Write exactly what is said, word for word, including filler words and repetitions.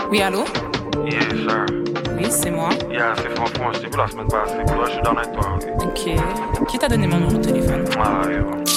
Oui, allô? Yes, sir. Oui, c'est moi. Yeah, c'est Franck, je t'ai vu la semaine passée. Pour là, je suis dans avec toi. Ok. Qui t'a donné mon numéro de téléphone? Ah, yo.